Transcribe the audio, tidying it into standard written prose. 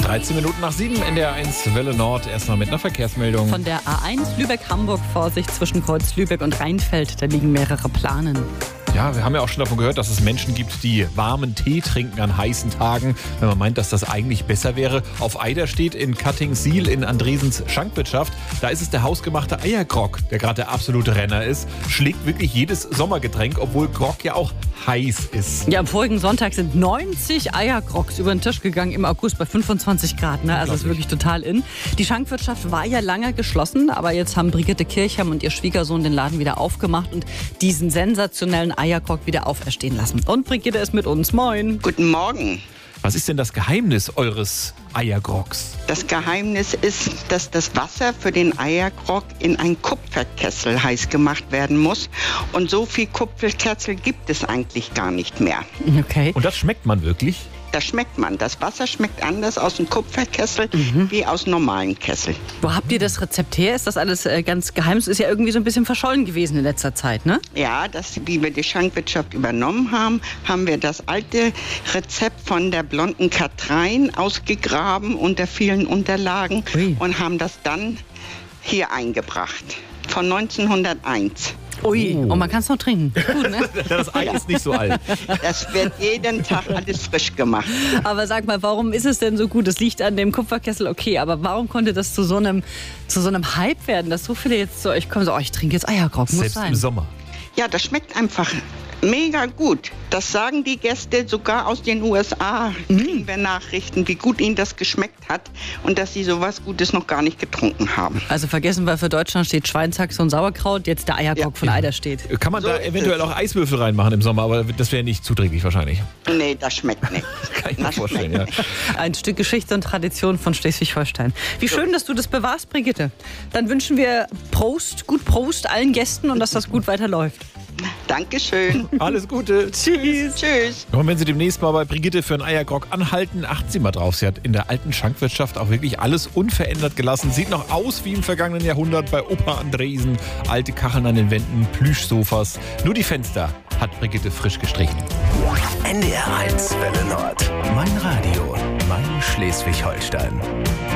13 Minuten nach 7 in der 1 Welle Nord. Erstmal mit einer Verkehrsmeldung. Von der A1 Lübeck-Hamburg, Vorsicht zwischen Kreuz Lübeck und Rheinfeld. Da liegen mehrere Planen. Ja, wir haben ja auch schon davon gehört, dass es Menschen gibt, die warmen Tee trinken an heißen Tagen, wenn man meint, dass das eigentlich besser wäre. Auf Eiderstedt in Cutting-Seal in Andresens Schankwirtschaft, da ist es der hausgemachte Eiergrog, der gerade der absolute Renner ist. Schlägt wirklich jedes Sommergetränk, obwohl Grog ja auch heiß ist. Ja, am vorigen Sonntag sind 90 Eiergrogs über den Tisch gegangen im August bei 25 Grad. Ne? Also das ist wirklich total in. Die Schankwirtschaft war ja lange geschlossen, aber jetzt haben Brigitte Kirchheim und ihr Schwiegersohn den Laden wieder aufgemacht und diesen sensationellen Eiergrog wieder auferstehen lassen. Und Brigitte ist mit uns. Moin. Guten Morgen. Was ist denn das Geheimnis eures Eiergrogs? Das Geheimnis ist, dass das Wasser für den Eiergrog in einen Kupferkessel heiß gemacht werden muss. Und so viel Kupferkessel gibt es eigentlich gar nicht mehr. Okay. Und das schmeckt man wirklich? Das schmeckt man. Das Wasser schmeckt anders aus dem Kupferkessel wie aus normalen Kessel. Wo habt ihr das Rezept her? Ist das alles ganz geheim? Es ist ja irgendwie so ein bisschen verschollen gewesen in letzter Zeit, ne? Ja, wie wir die Schankwirtschaft übernommen haben, haben wir das alte Rezept von der blonden Katrein ausgegraben unter vielen Unterlagen und haben das dann hier eingebracht. Von 1901. Ui, und man kann es noch trinken. Gut, ne? Das Ei ist nicht so alt. Das wird jeden Tag alles frisch gemacht. Aber sag mal, warum ist es denn so gut? Es liegt an dem Kupferkessel, okay, aber warum konnte das zu so einem Hype werden, dass so viele jetzt zu euch kommen, so, ich trinke jetzt Eiergrog, muss Selbst sein. im Sommer. Ja, das schmeckt einfach mega gut. Das sagen die Gäste sogar aus den USA. Kriegen wir Nachrichten, wie gut ihnen das geschmeckt hat und dass sie sowas Gutes noch gar nicht getrunken haben. Also vergessen wir, für Deutschland steht Schweinshaxe und Sauerkraut, jetzt der Eiergrog von Eiderstedt. Kann man da eventuell auch Eiswürfel reinmachen im Sommer, aber das wäre nicht zuträglich wahrscheinlich. Nee, das schmeckt nicht. Kann ich mir vorstellen, ja. Ein Stück Geschichte und Tradition von Schleswig-Holstein. Wie schön, dass du das bewahrst, Brigitte. Dann wünschen wir Prost allen Gästen und dass das gut weiterläuft. Dankeschön. Alles Gute. Tschüss. Tschüss. Und wenn Sie demnächst mal bei Brigitte für einen Eiergrog anhalten, achten Sie mal drauf. Sie hat in der alten Schankwirtschaft auch wirklich alles unverändert gelassen. Sieht noch aus wie im vergangenen Jahrhundert bei Opa Andresen. Alte Kacheln an den Wänden, Plüschsofas. Nur die Fenster hat Brigitte frisch gestrichen. NDR 1 Welle Nord. Mein Radio, mein Schleswig-Holstein.